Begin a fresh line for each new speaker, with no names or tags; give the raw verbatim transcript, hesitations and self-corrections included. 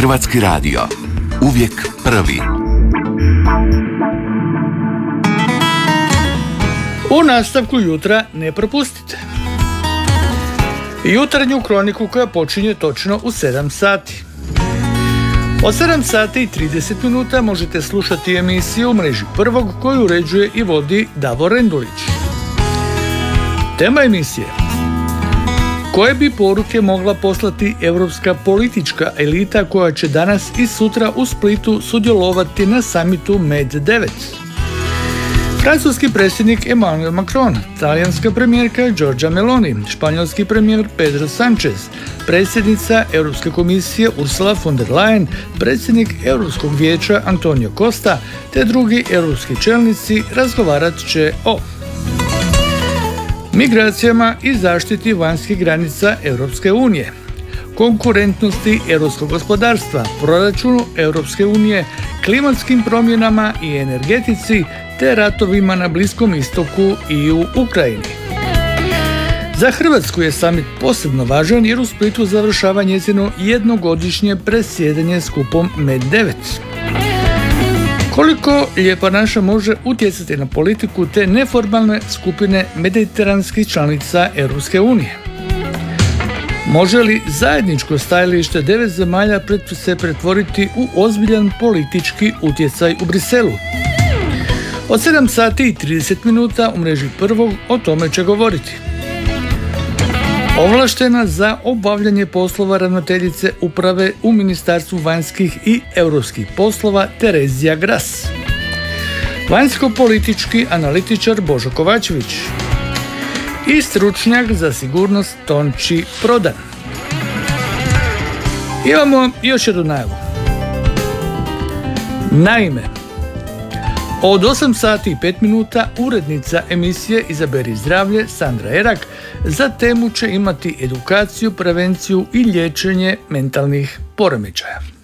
Hrvatski radio. Uvijek prvi.
U nastavku jutra ne propustite jutarnju kroniku koja počinje točno u sedam sati. Od sedam sati i trideset minuta možete slušati emisiju u mreži Prvog koju uređuje i vodi Davor Rendulić. Tema emisije: koje bi poruke mogla poslati europska politička elita koja će danas i sutra u Splitu sudjelovati na samitu Med devet? Francuski predsjednik Emmanuel Macron, talijanska premijerka Giorgia Meloni, španjolski premijer Pedro Sanchez, predsjednica Europske komisije Ursula von der Leyen, predsjednik Europskog vijeća Antonio Costa te drugi europski čelnici razgovarat će o migracijama i zaštiti vanjskih granica Europske unije, konkurentnosti europskog gospodarstva, proračunu Europske unije, klimatskim promjenama i energetici te ratovima na Bliskom istoku i u Ukrajini. Za Hrvatsku je samit posebno važan jer u Splitu završava njezino jednogodišnje predsjedanje skupom Med devet. Koliko Lijepa naša može utjecati na politiku te neformalne skupine mediteranskih članica Europske unije? Može li zajedničko stajalište devet zemalja se pretvoriti u ozbiljan politički utjecaj u Briselu? Od sedam sati i trideset minuta u mreži Prvog o tome će govoriti ovlaštena za obavljanje poslova ravnateljice uprave u Ministarstvu vanjskih i europskih poslova Terezija Gras, vanjsko-politički analitičar Božo Kovačević i stručnjak za sigurnost Tonči Prodan. Imamo još jednu najavu. Naime, od osam sati i pet minuta urednica emisije Izaberi zdravlje Sandra Erak za temu će imati edukaciju, prevenciju i liječenje mentalnih poremećaja.